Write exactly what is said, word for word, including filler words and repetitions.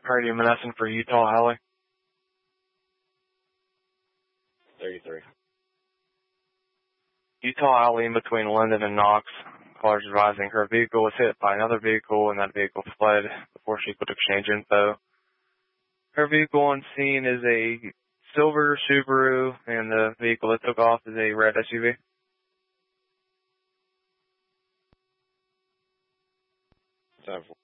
Radio Menneson for Utah Alley. thirty-three. Utah Alley in between Linden and Knox. Caller's advising her vehicle was hit by another vehicle and that vehicle fled before she could exchange info. Her vehicle on scene is a silver Subaru and the vehicle that took off is a red S U V. Time for